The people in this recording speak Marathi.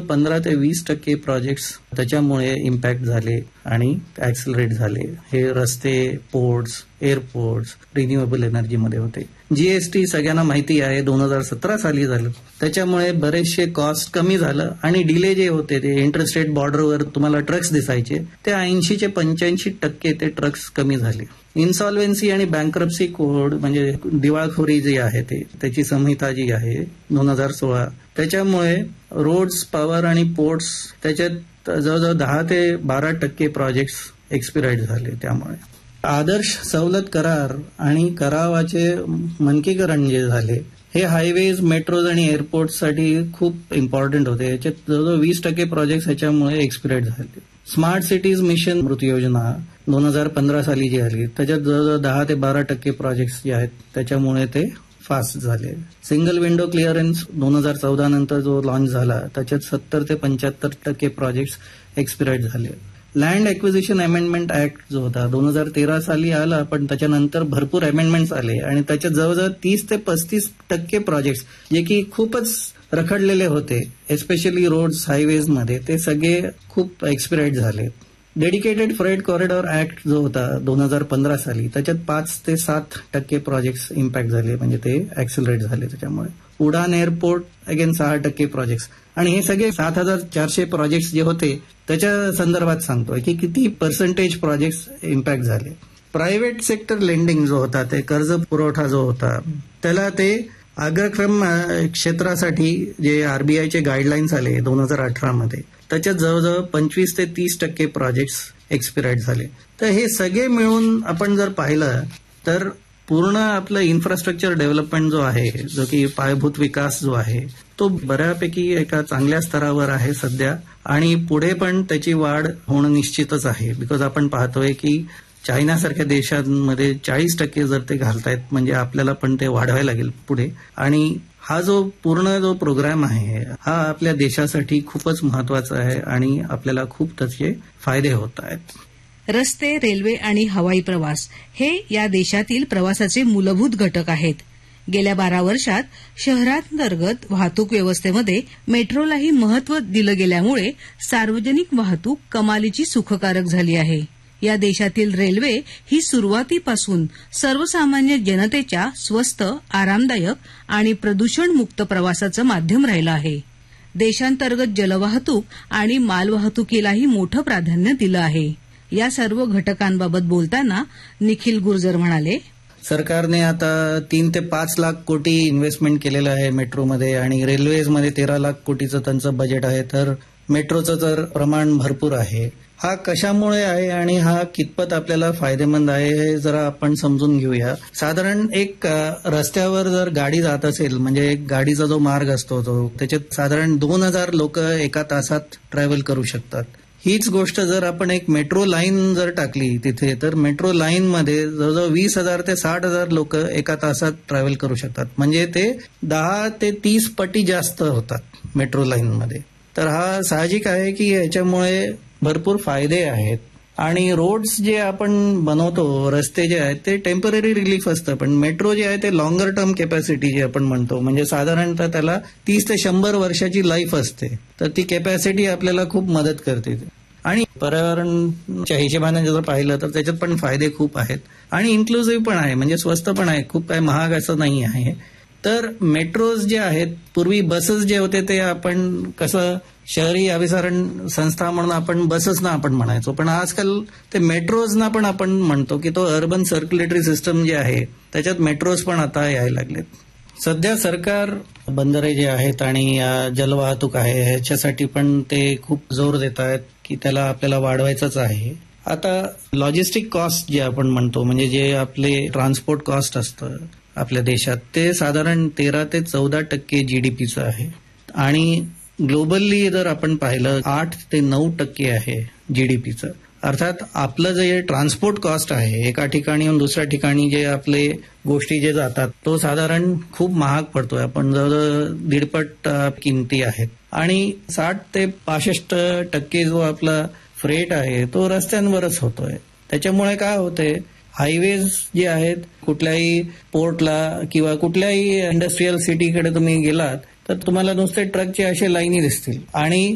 15 ते 20% प्रोजेक्ट्स त्याच्यामुळे इम्पॅक्ट झाले आणि ऍक्सेलरेट झाले. हे रस्ते, पोर्ट्स, एअरपोर्ट्स, रिन्युएबल एनर्जीमध्ये होते. जीएसटी सगळ्यांना माहिती आहे 2017 साली झालं. त्याच्यामुळे बरेचसे कॉस्ट कमी झालं आणि डिले जे होते ते इंटरस्टेट बॉर्डरवर तुम्हाला ट्रक्स दिसायचे ते 80 ते 85% ते ट्रक्स कमी झाले. इन्सॉल्व्हन्सी आणि बँक्रप्सी कोड म्हणजे दिवाळखोरी जी आहे त्याची संहिता जी आहे 2016 त्याच्यामुळे रोड्स, पॉवर आणि पोर्ट्स त्याच्यात जवळजवळ 10 ते 12% प्रोजेक्ट्स एक्सपिराईड झाले. त्यामुळे आदर्श सवलत करार आणि करावाचे मानकीकरण जे झाले हे हायवेज, मेट्रोज आणि एअरपोर्टसाठी खूप इम्पॉर्टंट होते. याच्यात जवळजवळ 20% प्रोजेक्ट्स ह्याच्यामुळे एक्सपिराईड झाले. स्मार्ट सिटीज मिशन मृत योजना 2015 साली जी आली त्याच्यात जवळजवळ 10 ते 12% प्रोजेक्ट्स जे आहेत त्याच्यामुळे ते फास्ट झाले. सिंगल विंडो क्लिअरन्स 2014 नंतर जो लॉन्च झाला त्याच्यात 70 ते 75% प्रोजेक्ट्स एक्सपिराईड झाले. लँड ॲक्विजिशन अमेंडमेंट ऍक्ट जो होता 2013 साली आला, पण त्याच्यानंतर भरपूर अमेंडमेंट्स आले आणि त्याच्यात जवळजवळ 30 ते 35% प्रोजेक्ट्स जे की खूपच रखडलेले होते, एस्पेशली रोड्स, हायवेजमध्ये, ते सगळे खूप एक्सपिराईड झाले. डेडिकेटेड फ्रेट कॉरिडॉर ऍक्ट जो होता 2015 साली त्याच्यात 5 ते 7% प्रोजेक्ट्स इम्पॅक्ट झाले, म्हणजे ते ऍक्सेलरेट झाले. त्याच्यामुळे उडान एअरपोर्ट अगेन 6% प्रोजेक्ट्स आणि हे सगळे 7,400 प्रोजेक्ट्स जे होते त्याच्या संदर्भात सांगतोय की किती पर्सेंटेज प्रोजेक्ट्स इम्पॅक्ट झाले. प्रायव्हेट सेक्टर लेंडिंग जो होता ते कर्ज पुरवठा जो होता त्याला ते अग्रक्रम क्षेत्रासाठी जे आरबीआयचे गाईडलाईन्स आले 2018 मध्ये त्याच्यात जवळजवळ 25 ते 30% प्रोजेक्ट्स एक्सपिराईड झाले. तर हे सगळे मिळून आपण जर पाहिलं तर पूर्ण आपलं इन्फ्रास्ट्रक्चर डेव्हलपमेंट जो आहे, जो की पायाभूत विकास जो आहे तो बऱ्यापैकी एका चांगल्या स्तरावर आहे सध्या आणि पुढे पण त्याची वाढ होणं निश्चितच आहे. बिकॉज आपण पाहतोय की चायनासारख्या देशांमध्ये 40% जर ते घालतायत म्हणजे आपल्याला पण ते वाढवायला लागेल पुढे. आणि हा जो पूर्ण प्रोग्राम आहे हा आपल्या देशासाठी खूपच महत्वाचा आहे आणि आपल्याला खूप त्याचे फायदे होत आहेत. रस्ते, रेल्वे आणि हवाई प्रवास हे या देशातील प्रवासाचे मूलभूत घटक आहेत. गेल्या 12 वर्षात शहरांतर्गत वाहतूक व्यवस्थेमध्ये मेट्रोलाही महत्त्व दिलं गेल्यामुळे सार्वजनिक वाहतूक कमालीची सुखकारक झाली आहे. या देशातील रेल्वे ही सुरुवातीपासून सर्वसामान्य जनतेच्या स्वस्त, आरामदायक आणि प्रदूषणमुक्त प्रवासाचं माध्यम राहिलं आहे. देशांतर्गत जलवाहतूक आणि मालवाहतुकीलाही मोठं प्राधान्य दिलं आहे. या सर्व घटकांबाबत बोलताना निखिल गुर्जर म्हणाले, सरकारने आता 3 ते 5 लाख कोटी इन्व्हेस्टमेंट केलेलं आहे मेट्रोमध्ये आणि रेल्वेजमध्ये 13 लाख कोटीचं त्यांचं बजेट आहे. तर मेट्रोचं तर प्रमाण भरपूर आहे. हा कशामुळे आहे आणि हा कितपत आपल्याला फायदेमंद आहे हे जरा आपण समजून घेऊया. साधारण एक रस्त्यावर जर गाडी जात असेल म्हणजे एक गाडीचा जो मार्ग असतो तो त्याच्यात साधारण 2000 लोक एका तासात ट्रॅव्हल करू शकतात. हीच गोष्ट जर आपण एक मेट्रो लाईन जर टाकली तिथे तर मेट्रो लाईनमध्ये जवळजवळ 20,000 ते 60,000 लोक एका तासात ट्रॅव्हल करू शकतात. म्हणजे ते 10 ते 30 पटी जास्त होतात मेट्रो लाईनमध्ये. तर हा साहजिक आहे की याच्यामुळे भरपूर फायदे आहेत. आणि रोड्स जे आपण बनवतो, रस्ते जे आहेत ते टेम्पररी रिलीफ असतं, पण मेट्रो जे आहे ते लॉंगर टर्म कॅपॅसिटी जे आपण म्हणतो, म्हणजे साधारणतः त्याला 30 ते 100 वर्षाची लाईफ असते. तर ती कॅपॅसिटी आपल्याला खूप मदत करते. आणि पर्यावरणाच्या हिशेबाने जर पाहिलं तर त्याच्यात पण फायदे खूप आहेत आणि इन्क्लुझिव्ह पण आहे, म्हणजे स्वस्त पण आहे, खूप काही महाग असं नाही आहे. तर मेट्रोज जे आहेत, पूर्वी बसेस जे होते ते आपण कसं शहरी अभिसरण संस्था म्हणून आपण बसेसना आपण म्हणायचो, पण आजकाल ते मेट्रोजना पण आपण म्हणतो की तो अर्बन सर्क्युलेटरी सिस्टम जे आहे त्याच्यात मेट्रोज पण आता यायला लागलेत. सध्या सरकार बंदरे जे आहेत आणि जलवाहतूक आहे ह्याच्यासाठी पण ते खूप जोर देत आहेत की त्याला आपल्याला वाढवायचंच आहे. आता लॉजिस्टिक कॉस्ट जे आपण म्हणतो, म्हणजे जे आपले ट्रान्सपोर्ट कॉस्ट असतं आपल्या देशात, ते साधारण 13 ते 14% जीडीपीचं आहे आणि ग्लोबली जर आपण पाहिलं 8 ते 9% आहे जीडीपीचं. अर्थात आपलं जे ट्रान्सपोर्ट कॉस्ट आहे एका ठिकाणी दुसऱ्या ठिकाणी जे आपले गोष्टी जे जातात तो साधारण खूप महाग पडतोय. आपण जवळजवळ 1.5 किमती आहेत आणि 60 ते 65% जो आपला फ्रेट आहे तो रस्त्यांवरच होतोय. त्याच्यामुळे काय होतंय, हायवेज जे आहेत कुठल्याही पोर्टला किंवा कुठल्याही इंडस्ट्रीयल सिटीकडे तुम्ही गेलात तर तुम्हाला नुसते ट्रकचे असे लाईनी दिसतील आणि